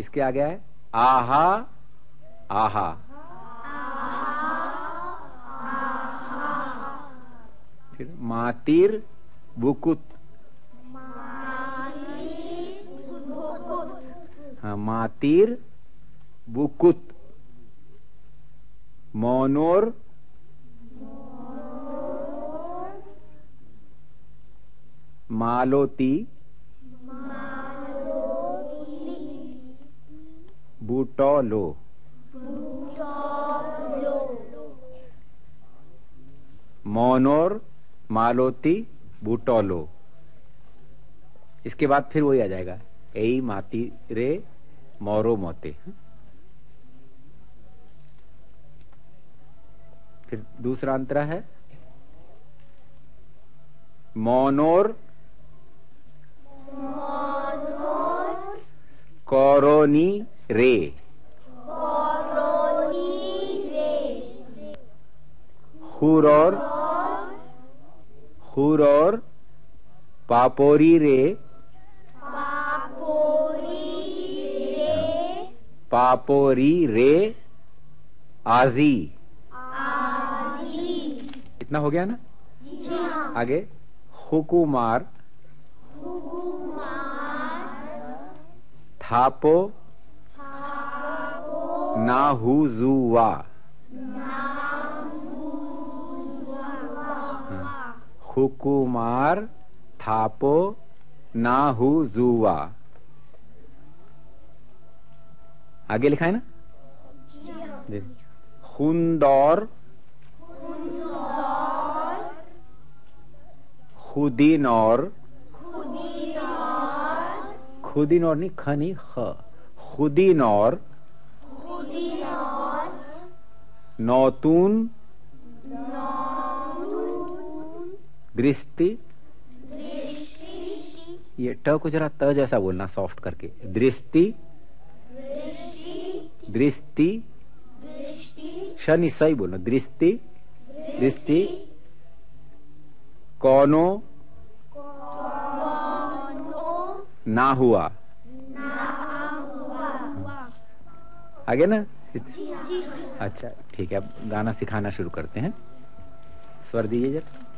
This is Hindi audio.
इसके आगे है आहा आहा। फिर मातिर बुकुत। हाँ, मातिर बुकुत। मोनोर मालोती बूटोलो। मोनोर मालोती बूटोलो। इसके बाद फिर वही आ जाएगा एई माती रे मोरो मोते। फिर दूसरा अंतरा है मोनोर कोरोनी रे। हुरोर पापोरी रे। पापोरी रे आजी। इतना हो गया ना। आगे हुकुमार थापो नाहुजुवा। हुकुमार थापो नाहुजुवा। आगे लिखा है ना। हुंदौर खुदीनौर। खुदीनौर नहीं, ख नहीं, ख। खुदीनौर नौतून दृष्टि। ये ट को जरा त जैसा बोलना, सॉफ्ट करके। दृष्टि दृष्टि शनि सही बोलना। दृष्टि दृष्टि कोनो ना हुआ। आगे ना। अच्छा ठीक है, अब गाना सिखाना शुरू करते हैं। स्वर दीजिए जरा।